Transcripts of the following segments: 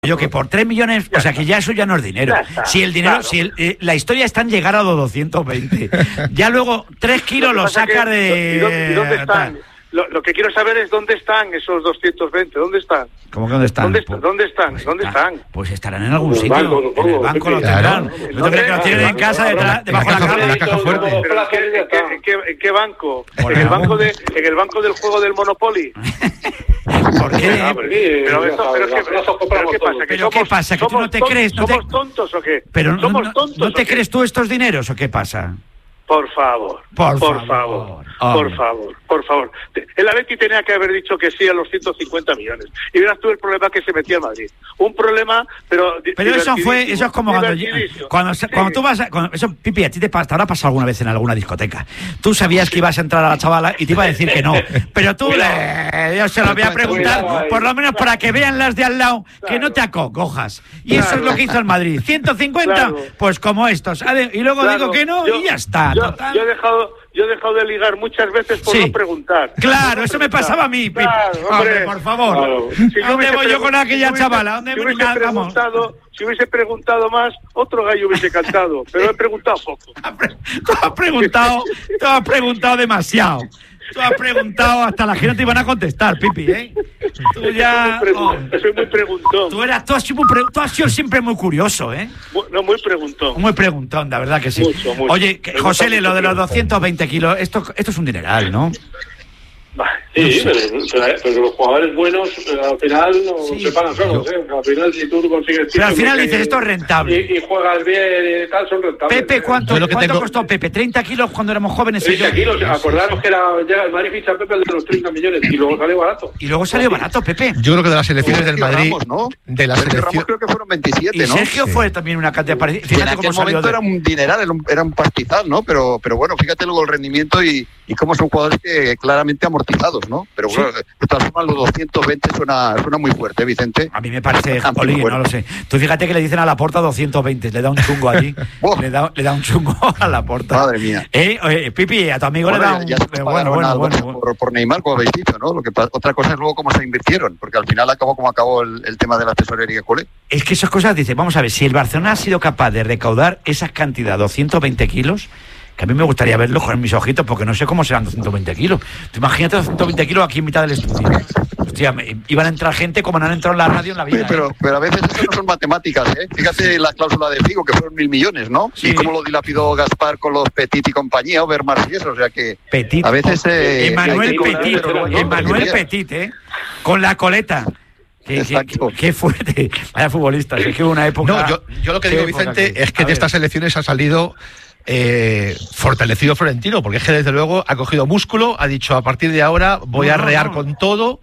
Yo que por 3 millones, o sea que ya eso ya no es dinero. Si el dinero, claro. La historia está en llegar a los 220. Ya luego 3 kilos lo sacas de... ¿Y dónde están? Lo que quiero saber es dónde están esos 220, ¿dónde están? ¿Cómo que dónde están? ¿Dónde están? Pues estarán en algún sitio, en el banco lo tendrán. ¿No te crees que lo tienen en casa, debajo de la cama? En la caja fuerte. ¿En qué banco? ¿En el banco del juego del Monopoly? ¿Por qué? ¿Pero qué pasa? ¿Que tú no te crees? ¿Somos tontos o qué? ¿Pero no te crees tú estos dineros o qué pasa? Por favor. El Atleti tenía que haber dicho que sí a los 150 millones. Y verás tú el problema que se metía en Madrid. Un problema, pero eso es como cuando tú vas eso, Pipi, a ti te habrá pasado alguna vez en alguna discoteca. Tú sabías que ibas a entrar a la chavala y te iba a decir que no. Pero tú yo se lo voy a preguntar, por lo menos para que vean las de al lado, que no te acojas. Y eso es lo que hizo el Madrid. 150, pues como estos. Y luego digo que no y ya está. Yo he dejado de ligar muchas veces por no preguntar. Claro, eso me pasaba a mí. Claro, hombre, por favor. Claro. ¿Dónde voy yo con aquella chavala? Si hubiese preguntado más, otro gallo hubiese cantado. Pero he preguntado poco. Tú has preguntado demasiado. Tú has preguntado hasta la gente no te iban a contestar, Pipi, ¿eh? Tú ya... Soy muy preguntón. Tú has sido siempre muy curioso, ¿eh? Muy preguntntón. Muy preguntón, la verdad que sí. Mucho. Oye, José, lo de los 220 kilos, esto es un dineral, ¿no? Sí, pero los jugadores buenos al final no se pagan solos, ¿eh? Al final si tú consigues... Pero al final dices, esto es rentable. Y juegas bien y tal, son rentables. Pepe, ¿cuánto costó Pepe? 30 kilos cuando éramos jóvenes. 30 kilos, acordaros que ya el Madrid ficha a Pepe el de los 30 millones y luego salió barato. Pepe. Yo creo que de las selecciones del Madrid... Ramos, ¿no? De la Sergio selección... Ramos creo que fueron 27, ¿no? Y Sergio fue también una cantidad parecida. Fíjate, en aquel momento era un dineral, era un pastizal, ¿no? Pero bueno, fíjate luego el rendimiento y cómo son jugadores que claramente amortizados, ¿no? Pero bueno, de todas formas los 220 suena muy fuerte, Vicente. A mí me parece jolín, no lo sé. Tú fíjate que le dicen a Laporta 220, le da un chungo allí. le da un chungo a Laporta. Madre mía. Pipi, a tu amigo le da un... Ya por Neymar, como habéis dicho, ¿no? Otra cosa es luego cómo se invirtieron, porque al final acabó como acabó el tema de la tesorería culé. Es que esas cosas, dice, vamos a ver, si el Barcelona ha sido capaz de recaudar esa cantidad, 220 kilos... que a mí me gustaría verlo con mis ojitos, porque no sé cómo serán 220 kilos. Tú imagínate 220 kilos aquí en mitad del estudio. Hostia, iban a entrar gente como no han entrado en la radio en la vida. Sí, pero a veces eso no son matemáticas, ¿eh? Fíjate la cláusula de Figo, que fueron 1.000 millones, ¿no? Sí. Y cómo lo dilapidó Gaspar con los Petit y compañía, Overmars y eso, o sea que... Petit. A veces... Emmanuel Petit, ¿eh? Con la coleta. Qué fuerte. Vaya futbolista, es que hubo una época... No, yo lo que digo, Vicente, es que de estas elecciones ha salido... fortalecido Florentino, porque es que desde luego ha cogido músculo, ha dicho a partir de ahora voy a rear con todo.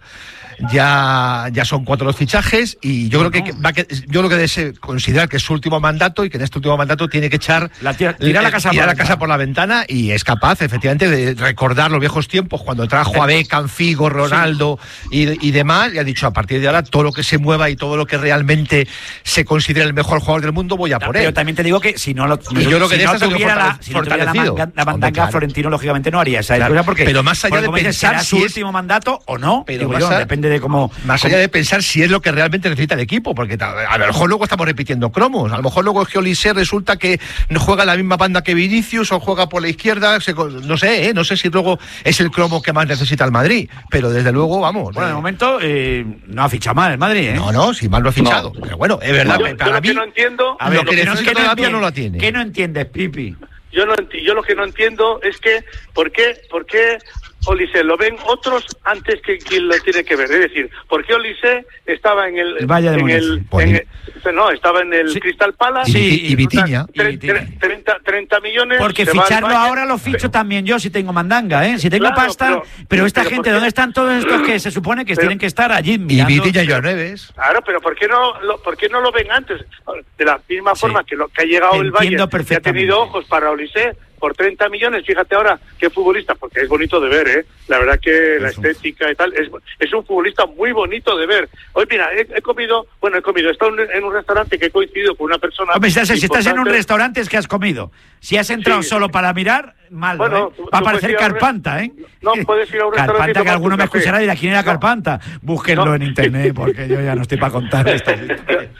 Ya son 4 los fichajes y yo creo que debe considerar que es su último mandato y que en este último mandato tiene que echar tirar la casa por la ventana y es capaz efectivamente de recordar los viejos tiempos cuando trajo a Beckham, Figo, Ronaldo y demás, y ha dicho a partir de ahora todo lo que se mueva y todo lo que realmente se considera el mejor jugador del mundo voy a por él. Pero también te digo que si no tuviera la mandanga, Florentino lógicamente no haría esa cosa porque pero más allá de pensar si es su último mandato o no, pero depende de cómo... Más allá de pensar si es lo que realmente necesita el equipo, porque a lo mejor luego estamos repitiendo cromos, a lo mejor luego es que Olise resulta que no juega la misma banda que Vinicius o juega por la izquierda, no sé si luego es el cromo que más necesita el Madrid, pero desde luego, vamos... Bueno, de momento no ha fichado mal el Madrid, ¿eh? No, si mal lo ha fichado, pero bueno, es verdad, para mí... Yo no entiendo... Lo que necesita todavía no lo tiene. ¿Qué no entiendes, Pipi? Yo lo que no entiendo es que ¿por qué Olise lo ven otros antes que quien lo tiene que ver? Es decir, ¿por qué Olise estaba en el Valle de estaba en el Crystal Palace? Sí, y Vitinha. 30 millones. Porque ficharlo ahora lo ficho también yo si tengo mandanga, ¿eh? Si tengo pasta, pero esta gente, ¿dónde están todos estos que se supone que tienen que estar allí mirando? Y Vitinha y Joan Neves. Claro, pero ¿por qué no lo ven antes? De la misma forma que ha llegado el Valle, que ha tenido ojos para Olise, por 30 millones, fíjate ahora qué futbolista, porque es bonito de ver, la verdad que la estética y tal, es un futbolista muy bonito de ver. Hoy mira, he comido, he estado en un restaurante que he coincidido con una persona... Hombre, si estás en un restaurante es que has comido. Si has entrado solo para mirar, mal, bueno, va a parecer Carpanta, ¿eh? No, puedes ir a un restaurante... Carpanta, que alguno me escuchará y dirá, ¿quién era Carpanta? Búsquenlo en internet, porque yo ya no estoy para contar esto.